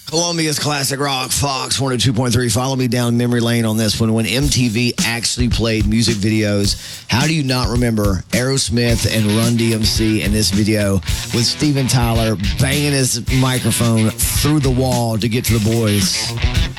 Columbia's Classic Rock, Fox 102.3. Follow me down memory lane on this one. When MTV actually played music videos, how do you not remember Aerosmith and Run DMC in this video with Steven Tyler banging his microphone through the wall to get to the boys?